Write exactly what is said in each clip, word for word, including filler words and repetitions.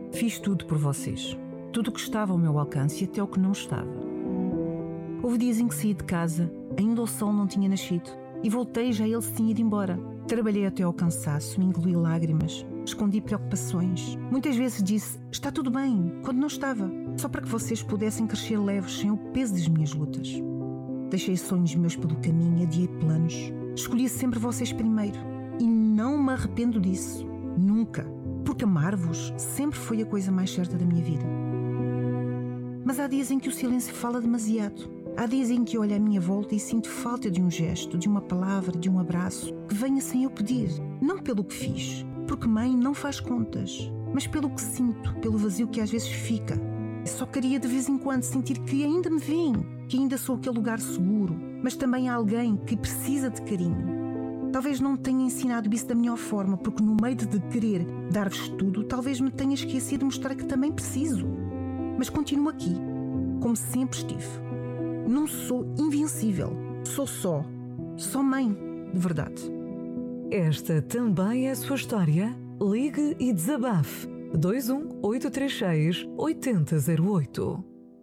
Fiz tudo por vocês. Tudo o que estava ao meu alcance e até o que não estava. Houve dias em que saí de casa, ainda o sol não tinha nascido, e voltei já ele se tinha ido embora. Trabalhei até ao cansaço, me engoli lágrimas, escondi preocupações. Muitas vezes disse, está tudo bem, quando não estava, só para que vocês pudessem crescer leves sem o peso das minhas lutas. Deixei sonhos meus pelo caminho, adiei planos. Escolhi sempre vocês primeiro. E não me arrependo disso. Nunca. Porque amar-vos sempre foi a coisa mais certa da minha vida. Mas há dias em que o silêncio fala demasiado. Há dias em que olho à minha volta e sinto falta de um gesto, de uma palavra, de um abraço, que venha sem eu pedir. Não pelo que fiz, porque mãe não faz contas, mas pelo que sinto, pelo vazio que às vezes fica. Só queria de vez em quando sentir que ainda me veem, que ainda sou aquele lugar seguro, mas também há alguém que precisa de carinho. Talvez não tenha ensinado isso da melhor forma, porque no meio de querer dar-vos tudo, talvez me tenha esquecido de mostrar que também preciso. Mas continuo aqui, como sempre estive. Não sou invencível, sou só, só mãe, de verdade. Esta também é a sua história? Ligue e desabafe. dois um oito três seis oito zero zero oito.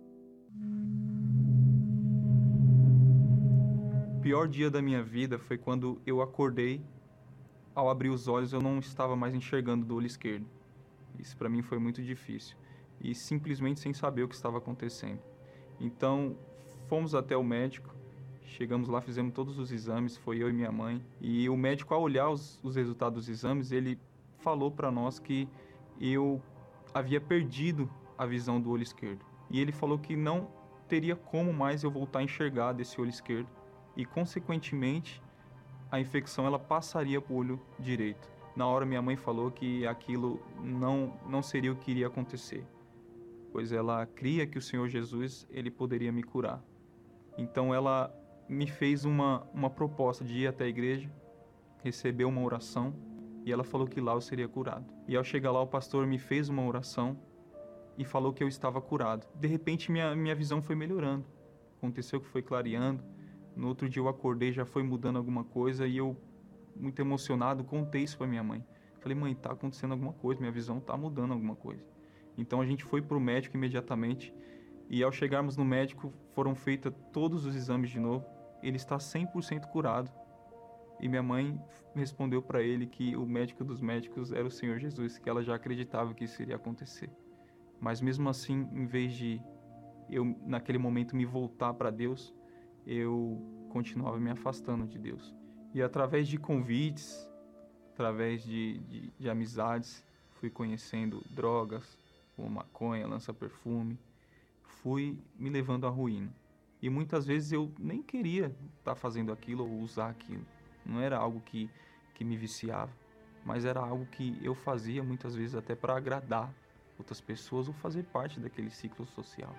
O pior dia da minha vida foi quando eu acordei. Ao abrir os olhos, eu não estava mais enxergando do olho esquerdo. Isso para mim foi muito difícil. E simplesmente sem saber o que estava acontecendo. Então, fomos até o médico. Chegamos lá, fizemos todos os exames, foi eu e minha mãe. E o médico, ao olhar os, os resultados dos exames, ele falou para nós que eu havia perdido a visão do olho esquerdo. E ele falou que não teria como mais eu voltar a enxergar desse olho esquerdo. E, consequentemente, a infecção ela passaria para o olho direito. Na hora, minha mãe falou que aquilo não, não seria o que iria acontecer, pois ela cria que o Senhor Jesus ele poderia me curar. Então, ela me fez uma, uma proposta de ir até a igreja, receber uma oração, e ela falou que lá eu seria curado. E ao chegar lá, o pastor me fez uma oração e falou que eu estava curado. De repente, minha, minha visão foi melhorando. Aconteceu que foi clareando. No outro dia eu acordei, já foi mudando alguma coisa e eu, muito emocionado, contei isso para minha mãe. Falei, mãe, tá acontecendo alguma coisa, minha visão tá mudando alguma coisa. Então a gente foi pro médico imediatamente e ao chegarmos no médico foram feitos todos os exames de novo. Ele está cem por cento curado. E minha mãe respondeu para ele que o médico dos médicos era o Senhor Jesus, que ela já acreditava que isso iria acontecer. Mas mesmo assim, em vez de eu naquele momento me voltar para Deus, eu continuava me afastando de Deus. E através de convites, através de, de, de amizades, fui conhecendo drogas, como maconha, lança-perfume, fui me levando à ruína. E muitas vezes eu nem queria estar fazendo aquilo ou usar aquilo. Não era algo que, que me viciava, mas era algo que eu fazia muitas vezes até para agradar outras pessoas ou fazer parte daquele ciclo social.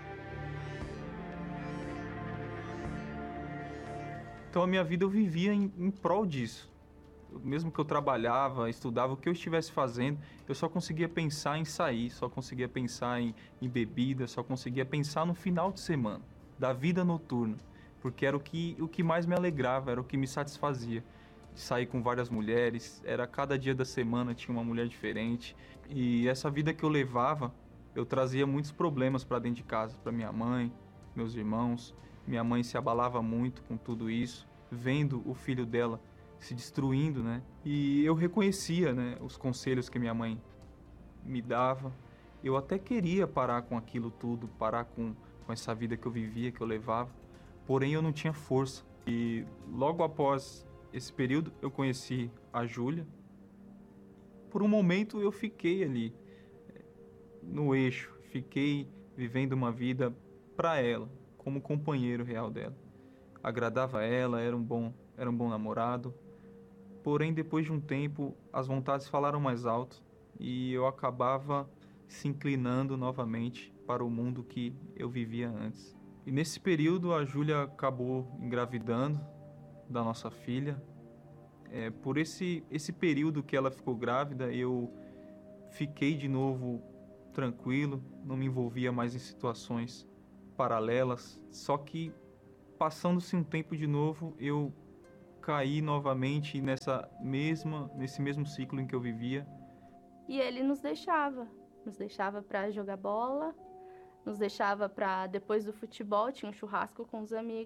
Então a minha vida eu vivia em, em prol disso. Mesmo que eu trabalhava, estudava, o que eu estivesse fazendo, eu só conseguia pensar em sair, só conseguia pensar em, em bebida, só conseguia pensar no final de semana, da vida noturna. Porque era o que, o que mais me alegrava, era o que me satisfazia. Sair com várias mulheres, era cada dia da semana tinha uma mulher diferente. E essa vida que eu levava, eu trazia muitos problemas para dentro de casa, para minha mãe, meus irmãos. Minha mãe se abalava muito com tudo isso, vendo o filho dela se destruindo, né? E eu reconhecia, né, os conselhos que minha mãe me dava. Eu até queria parar com aquilo tudo, parar com, com essa vida que eu vivia, que eu levava. Porém, eu não tinha força. E logo após esse período, eu conheci a Júlia. Por um momento, eu fiquei ali, no eixo. Fiquei vivendo uma vida para ela, como companheiro real dela. Agradava ela, era um bom, era um bom namorado. Porém, depois de um tempo, as vontades falaram mais alto e eu acabava se inclinando novamente para o mundo que eu vivia antes. E nesse período, a Júlia acabou engravidando da nossa filha. É, por esse, esse período que ela ficou grávida, eu fiquei de novo tranquilo, não me envolvia mais em situações paralelas. Só que, passando-se um tempo de novo, eu caí novamente nessa mesma, nesse mesmo ciclo em que eu vivia. E ele nos deixava. nos deixava para jogar bola, nos deixava para, depois do futebol, tinha um churrasco com os amigos.